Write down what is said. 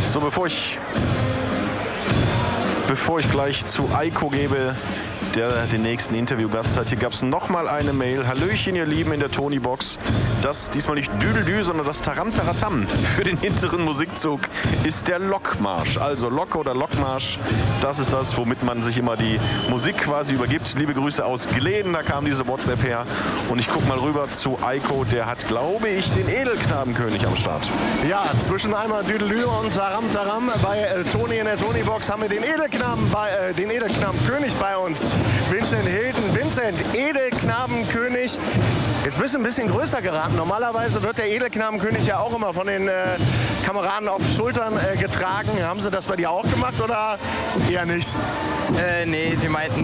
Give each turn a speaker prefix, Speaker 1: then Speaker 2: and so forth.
Speaker 1: So, bevor ich gleich zu Eiko gebe, der den nächsten Interviewgast hat, hier gab es nochmal eine Mail. Hallöchen, ihr Lieben in der Tony-Box. Das diesmal nicht Düdeldü, sondern das Taram-Taratam für den hinteren Musikzug ist der Lokmarsch. Also Lok oder Lokmarsch, das ist das, womit man sich immer die Musik quasi übergibt. Liebe Grüße aus Gleden, da kam diese WhatsApp her. Und ich gucke mal rüber zu Eiko, der hat, glaube ich, den Edelknabenkönig am Start.
Speaker 2: Ja, zwischen einmal Düdeldü und Taram-Taram bei Toni in der Tony-Box haben wir den Edelknabenkönig bei uns. Vincent Hilton. Vincent, Edelknabenkönig. Jetzt bist du ein bisschen größer geraten. Normalerweise wird der Edelknabenkönig ja auch immer von den Kameraden auf den Schultern getragen. Haben sie das bei dir auch gemacht oder eher nicht?
Speaker 3: Nee, sie meinten